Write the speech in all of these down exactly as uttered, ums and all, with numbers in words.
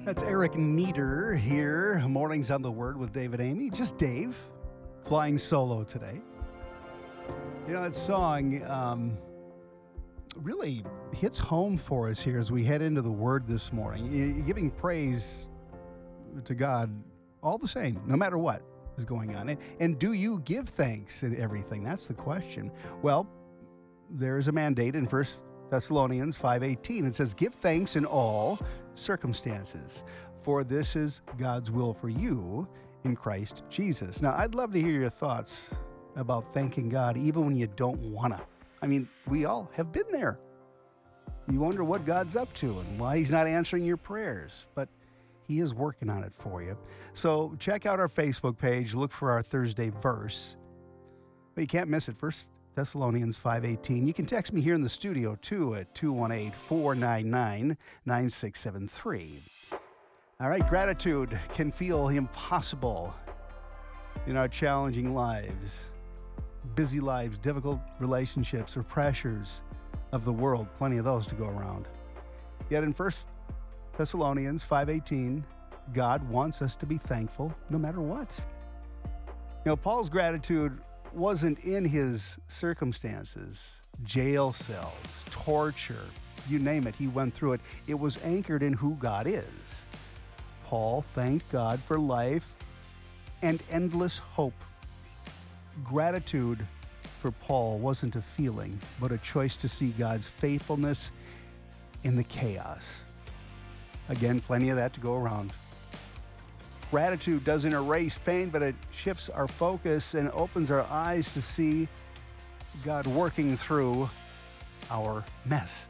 That's Eric Nieder here. Mornings on the Word with Dave and Amy. Just Dave, flying solo today. You know, that song um, really hits home for us here as we head into the Word this morning. You're giving praise to God all the same, no matter what is going on. And, and do you give thanks in everything? That's the question. Well, there's a mandate in First Thessalonians five eighteen. It says, give thanks in all circumstances, for this is God's will for you in Christ Jesus. Now, I'd love to hear your thoughts about thanking God even when you don't want to. I mean, we all have been there. You wonder what God's up to and why he's not answering your prayers, but he is working on it for you. So check out our Facebook page, look for our Thursday verse. But you can't miss it. First Thessalonians five eighteen. You can text me here in the studio, too, at two one eight, four nine nine, nine six seven three. All right, gratitude can feel impossible in our challenging lives, busy lives, difficult relationships, or pressures of the world. Plenty of those to go around. Yet in First Thessalonians five eighteen, God wants us to be thankful no matter what. You know, Paul's gratitude wasn't in his circumstances, jail cells, torture, you name it, he went through it. It was anchored in who God is. Paul thanked God for life and endless hope. Gratitude for Paul wasn't a feeling, but a choice to see God's faithfulness in the chaos. Again, plenty of that to go around. Gratitude doesn't erase pain, but it shifts our focus and opens our eyes to see God working through our mess.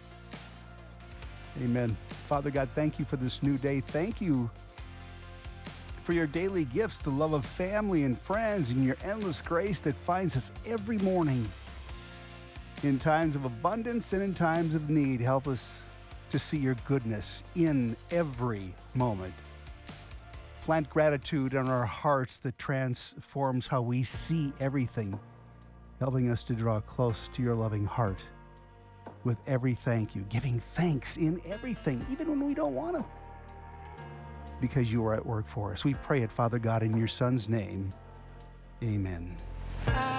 Amen. Father God, thank you for this new day. Thank you for your daily gifts, the love of family and friends, and your endless grace that finds us every morning. In times of abundance and in times of need, help us to see your goodness in every moment. Plant gratitude in our hearts that transforms how we see everything, helping us to draw close to your loving heart with every thank you, giving thanks in everything, even when we don't want to, because you are at work for us. We pray it, Father God, in your Son's name. Amen.